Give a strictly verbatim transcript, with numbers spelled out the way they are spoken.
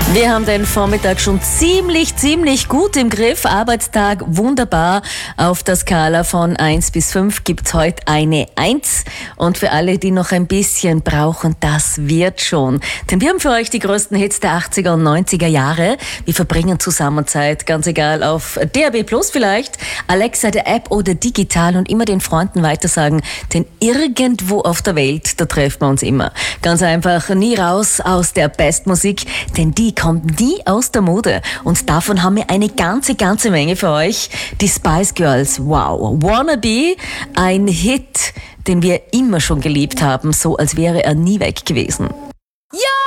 Wir haben den Vormittag schon ziemlich, ziemlich gut im Griff. Arbeitstag wunderbar. Auf der Skala von eins bis fünf gibt's heute eine eins. Und für alle, die noch ein bisschen brauchen, das wird schon. Denn wir haben für euch die größten Hits der achtziger und neunziger Jahre. Wir verbringen zusammen Zeit, ganz egal, auf D A B Plus vielleicht, Alexa, der App oder digital, und immer den Freunden weitersagen, denn irgendwo auf der Welt, da treffen wir uns immer. Ganz einfach, nie raus aus der Bestmusik, denn die kommt nie aus der Mode. Und davon haben wir eine ganze, ganze Menge für euch. Die Spice Girls, wow. Wannabe, ein Hit, den wir immer schon geliebt haben, so als wäre er nie weg gewesen. Ja!